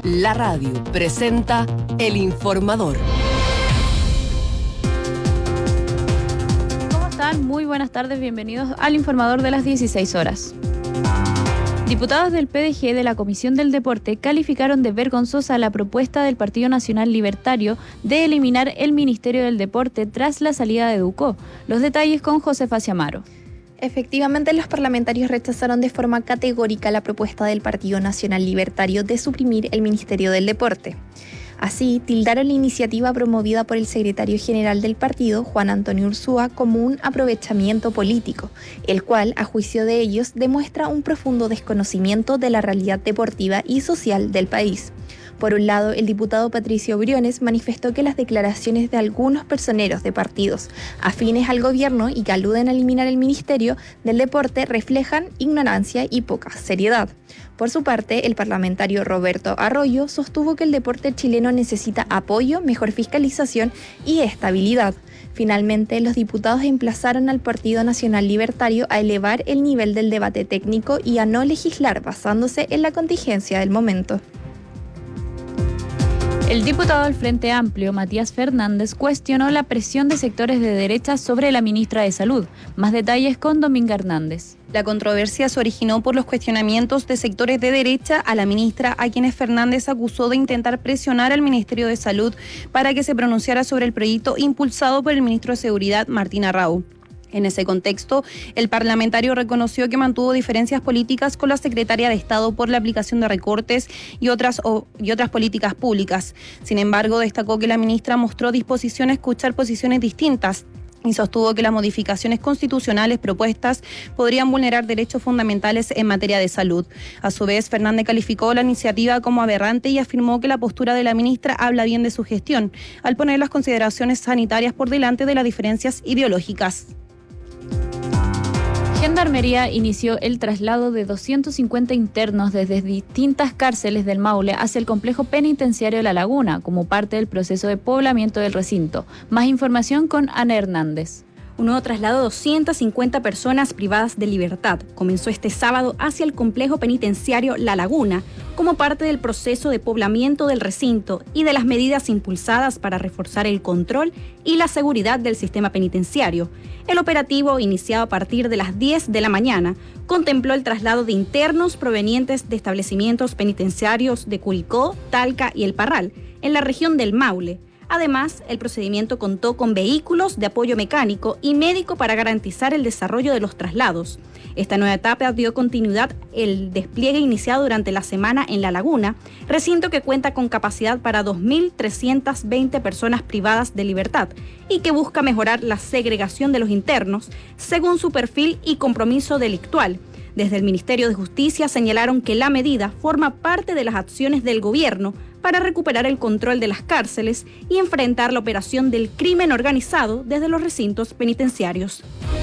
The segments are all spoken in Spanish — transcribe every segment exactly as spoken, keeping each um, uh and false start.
La radio presenta El Informador. ¿Cómo están? Muy buenas tardes, bienvenidos al Informador de las dieciséis horas. Diputados del P D G de la Comisión del Deporte calificaron de vergonzosa la propuesta del Partido Nacional Libertario de eliminar el Ministerio del Deporte tras la salida de Ducó. Los detalles con Josefa Ciamaro. Efectivamente, los parlamentarios rechazaron de forma categórica la propuesta del Partido Nacional Libertario de suprimir el Ministerio del Deporte. Así, tildaron la iniciativa promovida por el secretario general del partido, Juan Antonio Ursúa, como un aprovechamiento político, el cual, a juicio de ellos, demuestra un profundo desconocimiento de la realidad deportiva y social del país. Por un lado, el diputado Patricio Briones manifestó que las declaraciones de algunos personeros de partidos afines al gobierno y que aluden a eliminar el Ministerio del Deporte reflejan ignorancia y poca seriedad. Por su parte, el parlamentario Roberto Arroyo sostuvo que el deporte chileno necesita apoyo, mejor fiscalización y estabilidad. Finalmente, los diputados emplazaron al Partido Nacional Libertario a elevar el nivel del debate técnico y a no legislar basándose en la contingencia del momento. El diputado del Frente Amplio, Matías Fernández, cuestionó la presión de sectores de derecha sobre la ministra de Salud. Más detalles con Dominga Hernández. La controversia se originó por los cuestionamientos de sectores de derecha a la ministra, a quienes Fernández acusó de intentar presionar al Ministerio de Salud para que se pronunciara sobre el proyecto impulsado por el ministro de Seguridad, Martín Arrau. En ese contexto, el parlamentario reconoció que mantuvo diferencias políticas con la secretaria de Estado por la aplicación de recortes y otras, o, y otras políticas públicas. Sin embargo, destacó que la ministra mostró disposición a escuchar posiciones distintas y sostuvo que las modificaciones constitucionales propuestas podrían vulnerar derechos fundamentales en materia de salud. A su vez, Fernández calificó la iniciativa como aberrante y afirmó que la postura de la ministra habla bien de su gestión, al poner las consideraciones sanitarias por delante de las diferencias ideológicas. Gendarmería inició el traslado de doscientos cincuenta internos desde distintas cárceles del Maule hacia el complejo penitenciario La Laguna, como parte del proceso de poblamiento del recinto. Más información con Ana Hernández. Un nuevo traslado de doscientas cincuenta personas privadas de libertad comenzó este sábado hacia el complejo penitenciario La Laguna, como parte del proceso de poblamiento del recinto y de las medidas impulsadas para reforzar el control y la seguridad del sistema penitenciario. El operativo, iniciado a partir de las diez de la mañana, contempló el traslado de internos provenientes de establecimientos penitenciarios de Curicó, Talca y El Parral, en la región del Maule. Además, el procedimiento contó con vehículos de apoyo mecánico y médico para garantizar el desarrollo de los traslados. Esta nueva etapa dio continuidad al despliegue iniciado durante la semana en La Laguna, recinto que cuenta con capacidad para dos mil trescientas veinte personas privadas de libertad y que busca mejorar la segregación de los internos según su perfil y compromiso delictual. Desde el Ministerio de Justicia señalaron que la medida forma parte de las acciones del gobierno para recuperar el control de las cárceles y enfrentar la operación del crimen organizado desde los recintos penitenciarios.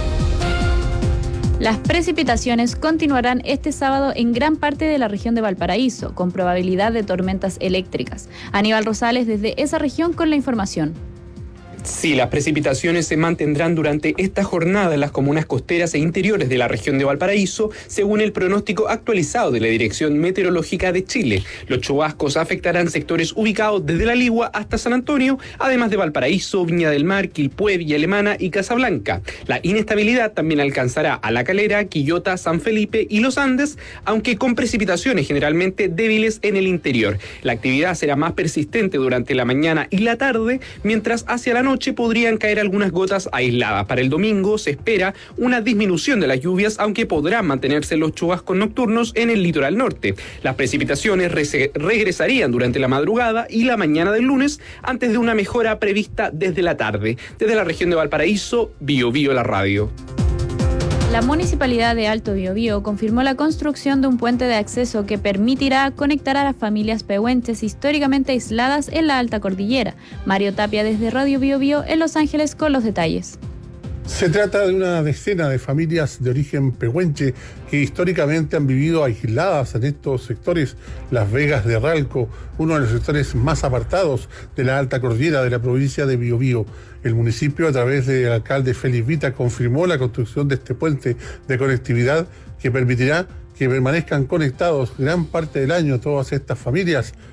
Las precipitaciones continuarán este sábado en gran parte de la región de Valparaíso, con probabilidad de tormentas eléctricas. Aníbal Rosales desde esa región con la información. Sí, las precipitaciones se mantendrán durante esta jornada en las comunas costeras e interiores de la región de Valparaíso, según el pronóstico actualizado de la Dirección Meteorológica de Chile. Los chubascos afectarán sectores ubicados desde La Ligua hasta San Antonio, además de Valparaíso, Viña del Mar, Quilpué, Villa Alemana y Casablanca. La inestabilidad también alcanzará a La Calera, Quillota, San Felipe y Los Andes, aunque con precipitaciones generalmente débiles en el interior. La actividad será más persistente durante la mañana y la tarde, mientras hacia la noche podrían caer algunas gotas aisladas. Para el domingo se espera una disminución de las lluvias, aunque podrán mantenerse los chubascos nocturnos en el litoral norte. Las precipitaciones re- regresarían durante la madrugada y la mañana del lunes, antes de una mejora prevista desde la tarde. Desde la región de Valparaíso, Bio Bio la radio. La Municipalidad de Alto Biobío confirmó la construcción de un puente de acceso que permitirá conectar a las familias pehuenches históricamente aisladas en la Alta Cordillera. Mario Tapia desde Radio Biobío en Los Ángeles con los detalles. Se trata de una decena de familias de origen pehuenche que históricamente han vivido aisladas en estos sectores. Las Vegas de Ralco, uno de los sectores más apartados de la alta cordillera de la provincia de Biobío. El municipio, a través del alcalde Félix Vita, confirmó la construcción de este puente de conectividad que permitirá que permanezcan conectados gran parte del año todas estas familias